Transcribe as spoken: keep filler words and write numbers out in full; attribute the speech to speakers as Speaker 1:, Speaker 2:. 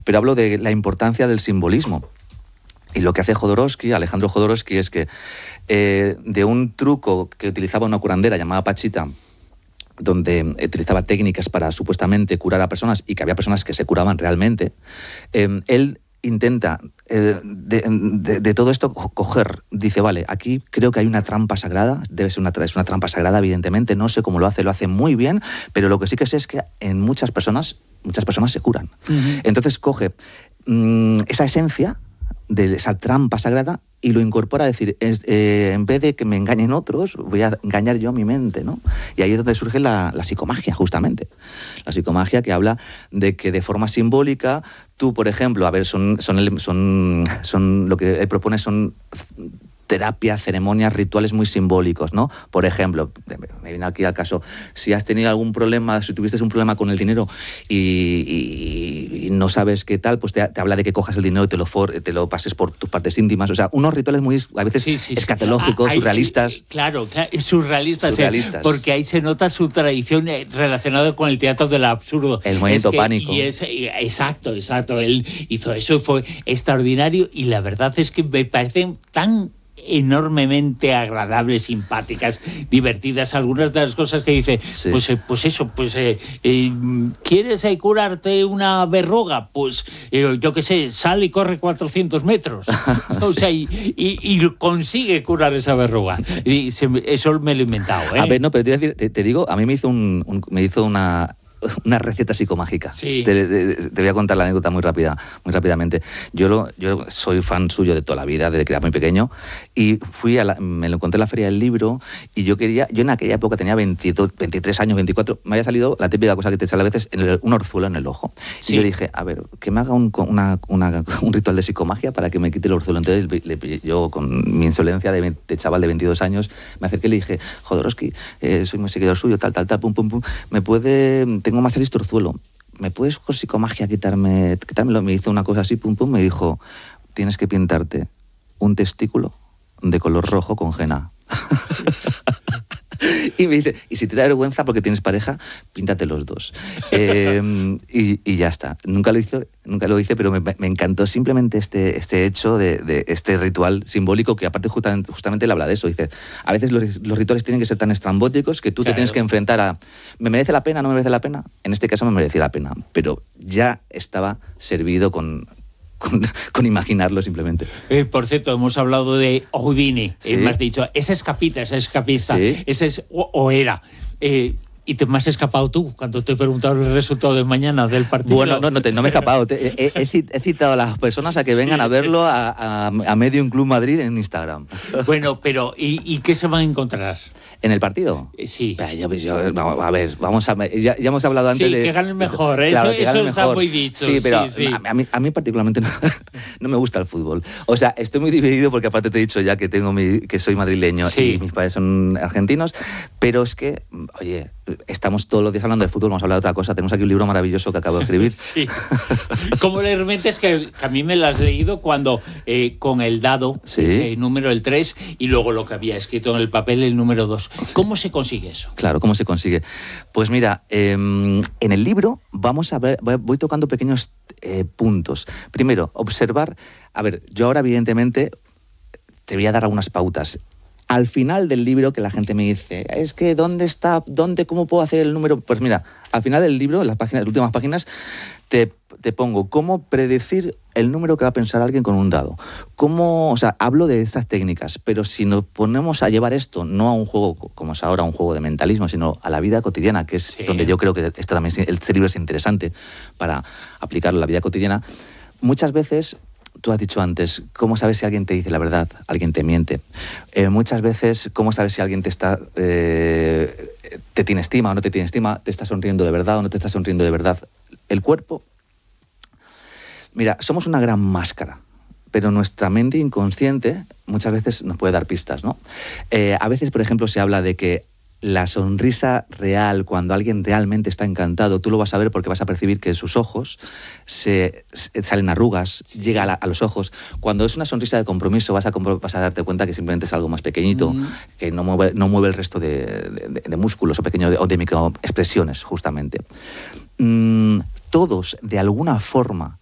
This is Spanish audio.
Speaker 1: pero hablo de la importancia del simbolismo. Y lo que hace Jodorowsky, Alejandro Jodorowsky, es que eh, de un truco que utilizaba una curandera llamada Pachita, donde utilizaba técnicas para supuestamente curar a personas y que había personas que se curaban realmente, eh, él intenta eh, de, de, de todo esto coger, dice, vale, aquí creo que hay una trampa sagrada, debe ser una, es una trampa sagrada, evidentemente, no sé cómo lo hace, lo hace muy bien, pero lo que sí que sé es que en muchas personas, muchas personas se curan. Uh-huh. Entonces coge mmm, esa esencia de esa trampa sagrada y lo incorpora a decir, es, eh, en vez de que me engañen otros, voy a engañar yo a mi mente, ¿no? Y ahí es donde surge la, la psicomagia, justamente. La psicomagia que habla de que de forma simbólica, tú, por ejemplo, a ver, son, son, son, son lo que él propone son terapias, ceremonias, rituales muy simbólicos, ¿no? Por ejemplo, me viene aquí al caso, si has tenido algún problema, si tuviste un problema con el dinero y, y, y no sabes qué tal, pues te, te habla de que cojas el dinero y te lo, for, te lo pases por tus partes íntimas, o sea, unos rituales muy, a veces sí, sí, escatológicos, sí. Ah, surrealistas.
Speaker 2: Hay, claro, claro, surrealistas,
Speaker 1: surrealistas.
Speaker 2: Eh, porque ahí se nota su tradición relacionada con el teatro del absurdo.
Speaker 1: El movimiento
Speaker 2: es que,
Speaker 1: pánico.
Speaker 2: Y es, exacto, exacto, él hizo eso y fue extraordinario y la verdad es que me parecen tan enormemente agradables, simpáticas, divertidas, algunas de las cosas que dice, sí. pues, eh, pues eso, pues eh, eh, ¿quieres eh, curarte una verruga? Pues eh, yo qué sé, sal y corre cuatrocientos metros. O sea, y, y, y consigue curar esa verruga. Y se, eso me lo he inventado, ¿eh?
Speaker 1: A ver, no, pero te, decir, te, te digo, a mí me hizo, un, un, me hizo una... una receta psicomágica.
Speaker 2: Sí.
Speaker 1: Te, te, te voy a contar la anécdota muy rápida, muy rápidamente. Yo, lo, yo soy fan suyo de toda la vida, desde que era muy pequeño, y fui a la, me lo encontré en la Feria del Libro, y yo quería, yo en aquella época tenía veintidós, veintitrés años, veinticuatro, me había salido la típica cosa que te sale a veces, en el, un orzuelo en el ojo. Sí. Y yo dije, a ver, que me haga un, una, una, un ritual de psicomagia para que me quite el orzuelo. Entonces le, yo, con mi insolencia de, de chaval de veintidós años, me acerqué y le dije, Jodorowsky, eh, soy muy seguidor suyo, tal, tal, tal, pum, pum, pum, me puede... tengo más listo orzuelo, ¿me puedes con psicomagia quitarme, quitármelo? Me hizo una cosa así, pum, pum, me dijo, tienes que pintarte un testículo de color rojo con henna. Y me dice, y si te da vergüenza porque tienes pareja, píntate los dos. Eh, y, y ya está. Nunca lo hice, nunca lo hice, pero me, me encantó simplemente este, este hecho de, de este ritual simbólico que aparte justamente, justamente él habla de eso. Dice, a veces los, los rituales tienen que ser tan estrambóticos que tú claro. te tienes que enfrentar a, ¿me merece la pena? ¿No me merece la pena? En este caso me merecía la pena, pero ya estaba servido con... Con, con imaginarlo simplemente.
Speaker 2: Eh, por cierto, hemos hablado de Houdini, ¿Sí? eh, me has dicho, esa escapita, esa escapista, ¿Sí? ese es, o, o era... Eh, ¿Y te me has escapado tú cuando te he preguntado el resultado de mañana del partido?
Speaker 1: Bueno, no, no, te, no me he escapado. Te, he, he, he citado a las personas a que sí. vengan a verlo a, a, a Medium Club Madrid en Instagram.
Speaker 2: Bueno, pero ¿y, y qué se van a encontrar?
Speaker 1: ¿En el partido?
Speaker 2: Sí.
Speaker 1: Yo, yo, a ver, vamos a... Ya, ya hemos hablado antes
Speaker 2: sí,
Speaker 1: de...
Speaker 2: Sí, que ganen mejor, eso,
Speaker 1: claro,
Speaker 2: eso
Speaker 1: ganen
Speaker 2: está
Speaker 1: mejor.
Speaker 2: muy dicho.
Speaker 1: Sí, pero
Speaker 2: sí, sí.
Speaker 1: A, a, mí, a mí particularmente no, no me gusta el fútbol. O sea, estoy muy dividido porque aparte te he dicho ya que, tengo mi, que soy madrileño sí. y mis padres son argentinos, pero es que, oye, estamos todos los días hablando de fútbol, vamos a hablar de otra cosa. Tenemos aquí un libro maravilloso que acabo de escribir.
Speaker 2: Sí. Como realmente es que, que a mí me lo has leído cuando eh, con el dado,
Speaker 1: sí.
Speaker 2: ese número, el tres, y luego lo que había escrito en el papel, el número dos. Sí. ¿Cómo se consigue eso?
Speaker 1: Claro, ¿cómo se consigue? Pues mira, eh, en el libro vamos a ver, voy tocando pequeños eh, puntos. Primero, observar, a ver, yo ahora evidentemente te voy a dar algunas pautas. Al final del libro, que la gente me dice, es que ¿dónde está? ¿Dónde? ¿Cómo puedo hacer el número? Pues mira, al final del libro, en las páginas, las últimas páginas, te, te pongo cómo predecir el número que va a pensar alguien con un dado. Cómo, o sea, hablo de estas técnicas, pero si nos ponemos a llevar esto, no a un juego como es ahora, un juego de mentalismo, sino a la vida cotidiana, que es sí. donde yo creo que esto también, este libro es interesante para aplicarlo a la vida cotidiana, muchas veces... Tú has dicho antes, ¿cómo sabes si alguien te dice la verdad? Alguien te miente. Eh, muchas veces, ¿cómo sabes si alguien te está eh, te tiene estima o no te tiene estima? ¿Te está sonriendo de verdad o no te está sonriendo de verdad? El cuerpo... Mira, somos una gran máscara, pero nuestra mente inconsciente muchas veces nos puede dar pistas, ¿no? Eh, a veces, por ejemplo, se habla de que la sonrisa real, cuando alguien realmente está encantado, tú lo vas a ver porque vas a percibir que sus ojos se, se salen arrugas, sí. llega a, la, a los ojos. Cuando es una sonrisa de compromiso, vas a, vas a darte cuenta que simplemente es algo más pequeñito, mm. que no mueve, no mueve el resto de, de, de músculos o, pequeño de, o de microexpresiones, justamente. Mm, todos, de alguna forma,